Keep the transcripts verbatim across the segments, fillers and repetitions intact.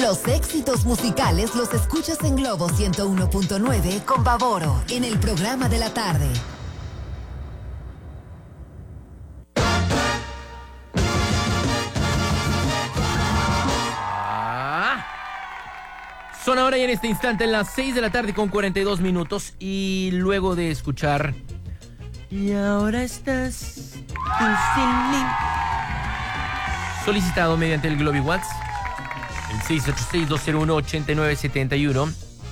Los éxitos musicales los escuchas en Globo ciento uno punto nueve con Baboro en el programa de la tarde. Ah. Son ahora y en este instante las seis de la tarde con cuarenta y dos minutos y luego de escuchar Y ahora estás tú sin mí, solicitado mediante el Globi WhatsApp el seis ocho seis, dos cero uno, ocho nueve siete uno.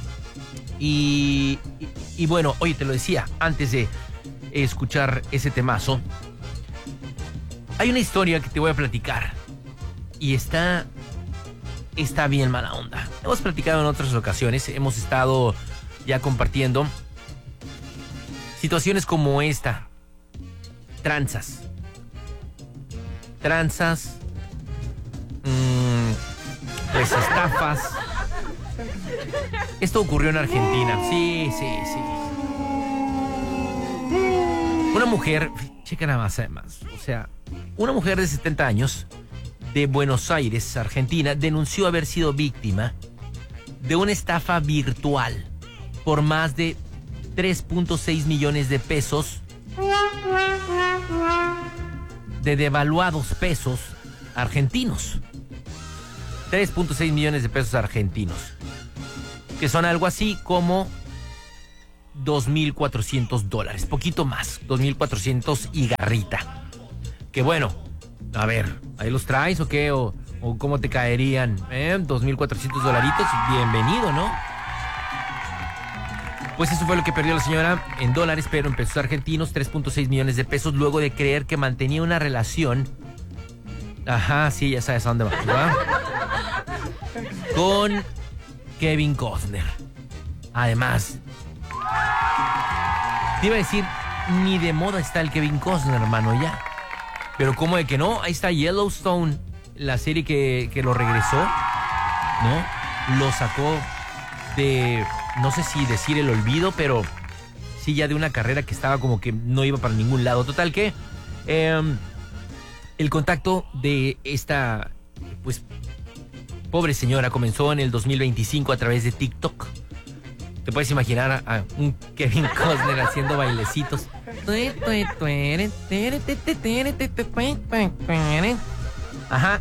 Y, y, y bueno, oye, te lo decía, antes de escuchar ese temazo, hay una historia que te voy a platicar. Y está, está bien mala onda. Hemos platicado en otras ocasiones, hemos estado ya compartiendo situaciones como esta. Tranzas. Tranzas. Mmm... Pues estafas. Esto ocurrió en Argentina. Sí, sí, sí. Una mujer, checa nada más además, o sea, una mujer de setenta años de Buenos Aires, Argentina, denunció haber sido víctima de una estafa virtual por más de tres punto seis millones de pesos, de devaluados pesos argentinos. tres punto seis millones de pesos argentinos, que son algo así como dos mil cuatrocientos dólares, poquito más, dos mil cuatrocientos y garrita. Que bueno, a ver, ¿ahí los traes o qué? ¿O, o cómo te caerían? ¿Eh? dos mil cuatrocientos dolaritos, bienvenido, ¿no? Pues eso fue lo que perdió la señora en dólares, pero en pesos argentinos, tres punto seis millones de pesos, luego de creer que mantenía una relación. Ajá, sí, ya sabes a dónde va, ¿verdad? Con Kevin Costner. Además, te iba a decir, ni de moda está el Kevin Costner, hermano, ya. Pero ¿cómo de que no? Ahí está Yellowstone, la serie que, que lo regresó, ¿no? Lo sacó de, no sé si decir el olvido, pero sí ya de una carrera que estaba como que no iba para ningún lado. Total que eh, el contacto de esta, pues, pobre señora comenzó en el dos mil veinticinco a través de TikTok. Te puedes imaginar a, a un Kevin Costner haciendo bailecitos. Ajá.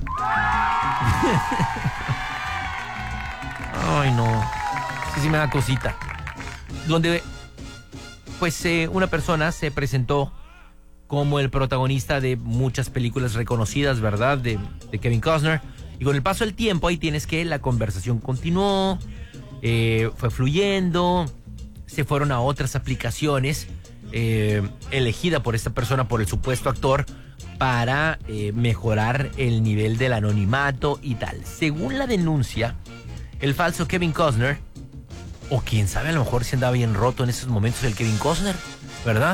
Ay, no. Sí, sí me da cosita. Donde, pues, eh, una persona se presentó como el protagonista de muchas películas reconocidas, ¿verdad? De, de Kevin Costner. Y con el paso del tiempo, ahí tienes que la conversación continuó, eh, fue fluyendo, se fueron a otras aplicaciones, eh, elegida por esta persona, por el supuesto actor, para eh, mejorar el nivel del anonimato y tal. Según la denuncia, el falso Kevin Costner, o quién sabe, a lo mejor se andaba bien roto en esos momentos el Kevin Costner, ¿verdad?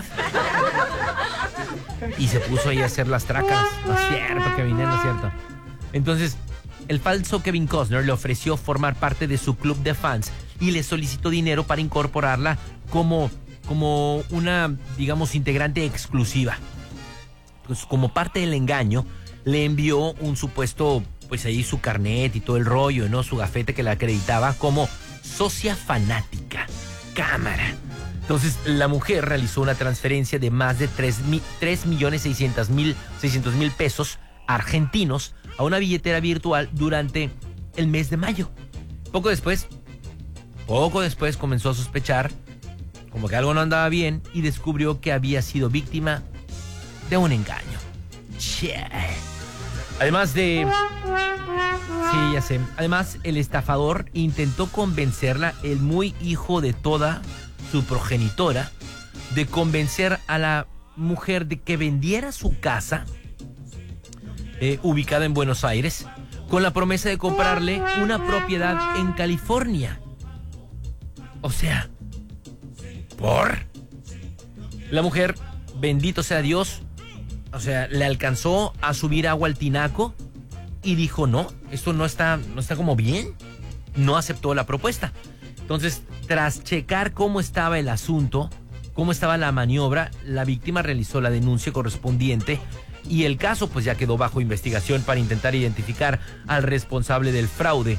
Y se puso ahí a hacer las trácalas. No es cierto, Kevin, no es cierto. Entonces, el falso Kevin Costner le ofreció formar parte de su club de fans y le solicitó dinero para incorporarla como, como una, digamos, integrante exclusiva. Pues como parte del engaño, le envió un supuesto, pues ahí su carnet y todo el rollo, ¿no? Su gafete que la acreditaba como socia fanática. Cámara. Entonces, la mujer realizó una transferencia de más de tres millones seiscientos mil pesos argentinos a una billetera virtual durante el mes de mayo. Poco después, poco después comenzó a sospechar como que algo no andaba bien y descubrió que había sido víctima de un engaño. Che. Además de... Sí, ya sé. Además, el estafador intentó convencerla, el muy hijo de toda su progenitora, de convencer a la mujer de que vendiera su casa, eh, ubicada en Buenos Aires, con la promesa de comprarle una propiedad en California. O sea, ¿por? La mujer, bendito sea Dios, o sea, le alcanzó a subir agua al tinaco y dijo, no, esto no está, no está como bien. No aceptó la propuesta. Entonces, tras checar cómo estaba el asunto, cómo estaba la maniobra, la víctima realizó la denuncia correspondiente y el caso pues ya quedó bajo investigación para intentar identificar al responsable del fraude.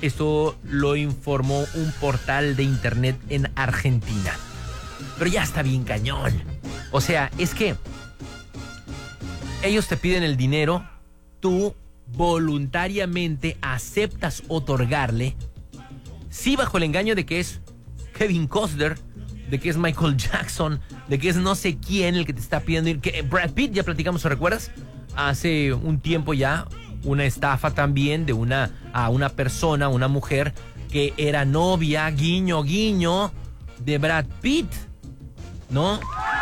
Esto lo informó un portal de internet en Argentina. Pero ya está bien cañón. O sea, es que ellos te piden el dinero, tú voluntariamente aceptas otorgarle, sí, bajo el engaño de que es Kevin Costner, de que es Michael Jackson, de que es no sé quién el que te está pidiendo, que Brad Pitt, ya platicamos, ¿recuerdas? Hace un tiempo ya, una estafa también de una, a una persona, una mujer que era novia, guiño, guiño, de Brad Pitt, ¿no?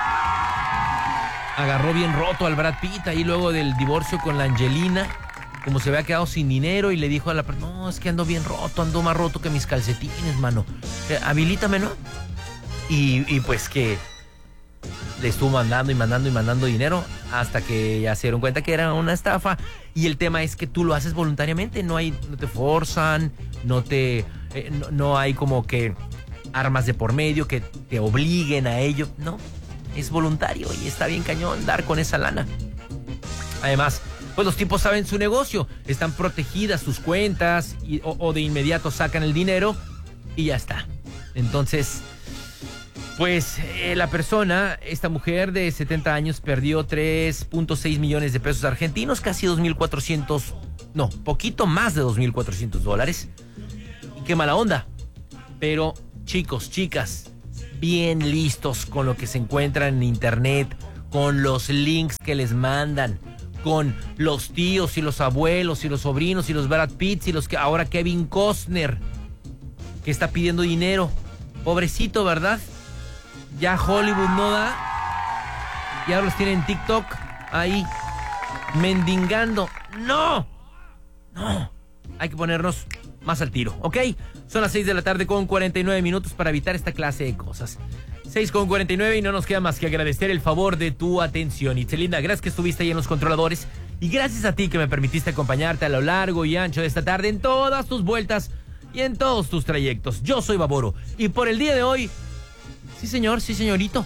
Agarró bien roto al Brad Pitt ahí luego del divorcio con la Angelina, como se había quedado sin dinero, y le dijo a la persona, no, es que ando bien roto, ando más roto que mis calcetines, mano, eh, habilítame, ¿no? Y, y pues que le estuvo mandando y mandando y mandando dinero hasta que ya se dieron cuenta que era una estafa. Y el tema es que tú lo haces voluntariamente, no hay, no te forzan, no te, eh, no, no hay como que armas de por medio que te obliguen a ello, no, es voluntario y está bien cañón dar con esa lana. Además, pues los tipos saben su negocio, están protegidas sus cuentas y, o, o de inmediato sacan el dinero y ya está. Entonces, pues eh, la persona, esta mujer de setenta años, perdió tres punto seis millones de pesos argentinos, casi dos mil cuatrocientos, no, poquito más de dos mil cuatrocientos dólares. Y qué mala onda. Pero chicos, chicas, bien listos con lo que se encuentran en internet, con los links que les mandan, con los tíos y los abuelos y los sobrinos y los Brad Pitts y los que ahora Kevin Costner, que está pidiendo dinero. Pobrecito, ¿verdad? Ya Hollywood no da. Y ahora los tienen en TikTok ahí mendigando. ¡No! ¡No! Hay que ponernos más al tiro, ¿ok? Son las seis de la tarde con cuarenta y nueve minutos para evitar esta clase de cosas. seis con cuarenta y nueve y no nos queda más que agradecer el favor de tu atención. Itzelinda, gracias que estuviste ahí en los controladores y gracias a ti que me permitiste acompañarte a lo largo y ancho de esta tarde en todas tus vueltas y en todos tus trayectos. Yo soy Baboro y por el día de hoy, sí señor, sí señorito,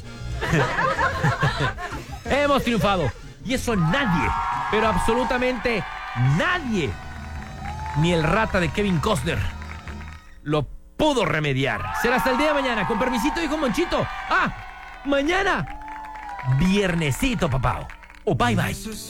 hemos triunfado y eso nadie, pero absolutamente nadie, ni el rata de Kevin Costner, lo pudo remediar. Será hasta el día de mañana. Con permisito, hijo Monchito. Ah, mañana, viernesito, papá. O oh, bye bye.